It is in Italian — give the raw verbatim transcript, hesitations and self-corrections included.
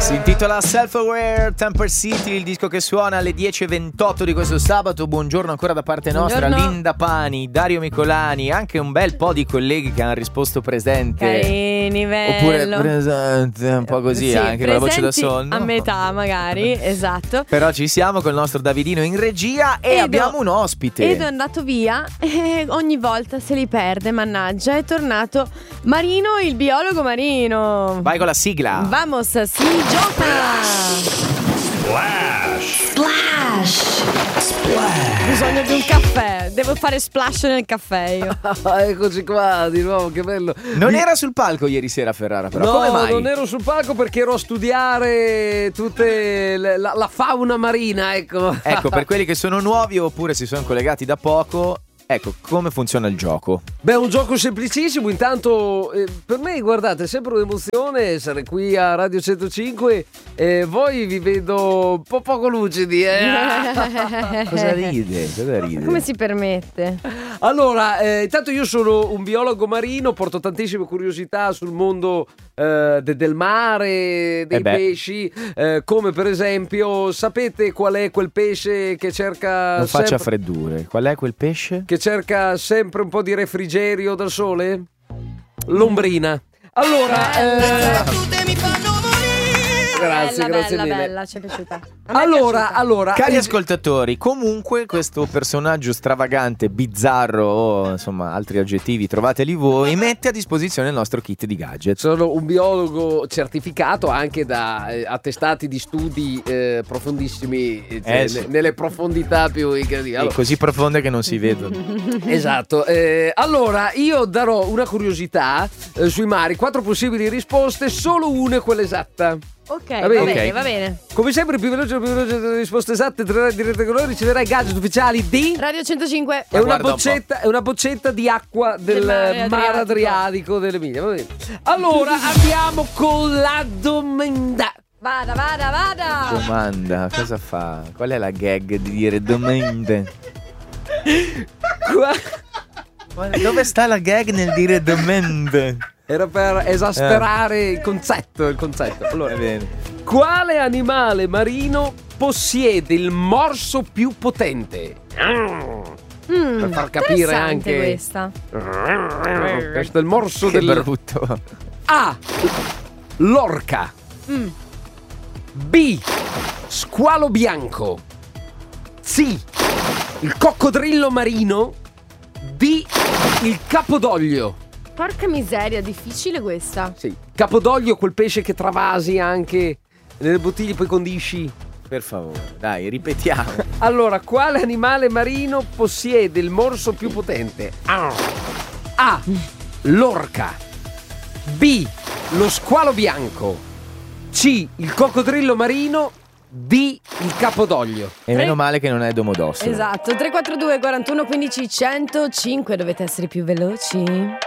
Si intitola Self-Aware, Temper City, il disco che suona alle dieci e ventotto di questo sabato. Buongiorno ancora da parte nostra. Buongiorno. Linda Pani, Dario Micolani, anche un bel po' di colleghi che hanno risposto presente. Carini, bello. Oppure presente, un po' così, Sì, anche con la voce da presenti sonno. a metà magari, esatto. Però ci siamo con il nostro Davidino in regia e Edo- abbiamo un ospite. Edo è andato via e ogni volta se li perde, mannaggia. È tornato Marino, il biologo marino. Vai con la sigla. Vamos, si gioca. Splash! Splash. Splash. Bisogno di un caffè. Devo fare splash nel caffè io. Eccoci qua di nuovo, che bello. Non Mi- era sul palco ieri sera Ferrara, però No, come mai? non ero sul palco perché ero a studiare tutte le- la, la fauna marina, ecco. Ecco, per quelli che sono nuovi oppure si sono collegati da poco, ecco, come funziona il gioco? Beh, è un gioco semplicissimo. Intanto, eh, per me, guardate, è sempre un'emozione essere qui a Radio centocinque. E voi vi vedo un po' poco lucidi, eh? Cosa ride? Cosa ride? Come si permette? Allora, eh, intanto io sono un biologo marino, porto tantissime curiosità sul mondo eh, de- del mare, dei Eh beh. pesci, eh, come per esempio, sapete qual è quel pesce che cerca Non faccia sempre, freddure. Qual è quel pesce? che cerca sempre un po' di refrigerio dal sole? L'ombrina. Allora, eh, grazie, bella, grazie bella, mille. bella, ci è piaciuta. A me è Allora, piaciuta. allora, Cari eh, ascoltatori, comunque questo personaggio stravagante, bizzarro o insomma altri aggettivi trovateli voi, mette a disposizione il nostro kit di gadget. sono un biologo certificato anche da eh, attestati di studi eh, profondissimi, eh, cioè, Eh, sì. ne- nelle profondità più incredibili. E Allora, così profonde che non si vedono. esatto. eh, allora, io darò una curiosità eh, sui mari, quattro possibili risposte, solo una è quella esatta. Ok, Va va bene. bene, Ok. va bene. Come sempre, il più veloce, il più veloce delle risposte esatte, entrerà in diretta con noi, riceverà i gadget ufficiali di... Radio centocinque. È una, guarda un boccetta, è una boccetta di acqua del, Del mare mare Adriatico. Adriatico dell'Emilia. Va bene. Allora, andiamo con la domanda. Vada, vada, vada. Domanda, cosa fa? Qual è la gag di dire domande? Qua- Dove sta la gag nel dire domande? Era per esasperare il concetto, il concetto. Allora, Va bene. quale animale marino possiede il morso più potente? Mm, Per far capire interessante anche- questa. Questo è il morso Che del... brutto. A. L'orca. Mm. B. Squalo bianco. C. Il coccodrillo marino. D. Il capodoglio. Porca miseria, difficile questa. Sì, capodoglio, quel pesce che travasi anche nelle bottiglie poi condisci. Per favore, dai, ripetiamo. Allora, quale animale marino possiede il morso più potente? A. A. L'orca. B. Lo squalo bianco. C. Il coccodrillo marino. D. Il capodoglio. E meno male che non è Domodossola. Esatto, tre quattro due quarantuno quindici centocinque, dovete essere più veloci.